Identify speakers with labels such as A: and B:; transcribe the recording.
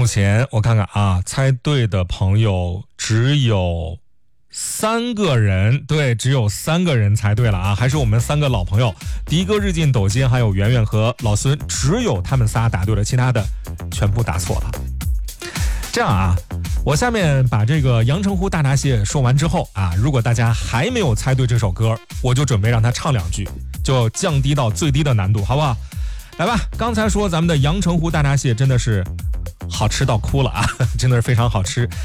A: 目前我看看啊，猜对的朋友只有3个人，对，只有3个人猜对了啊，还是我们3个老朋友，迪哥、日进、斗金还有圆圆和老孙，只有他们仨答对了，其他的全部答错了。这样啊，我下面把这个阳澄湖大闸蟹说完之后啊，如果大家还没有猜对这首歌，我就准备让他唱2句，就降低到最低的难度，好不好？来吧，刚才说咱们的阳澄湖大闸蟹真的是好吃到哭了啊，真的是非常好吃。